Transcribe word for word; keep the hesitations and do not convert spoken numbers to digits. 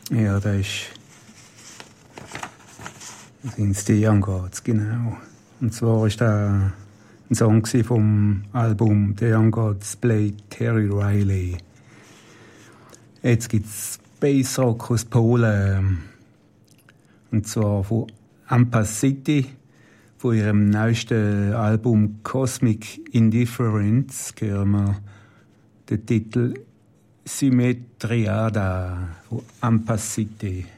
Ja, das ist. Das sind die Young Gods, genau. Und zwar war das ein Song vom Album The Young Gods Play Terry Riley. Jetzt gibt es Bassrock aus Polen. Und zwar von Ampas City, von ihrem neuesten Album Cosmic Indifference, hören wir den Titel Symmetriada von Ampas City.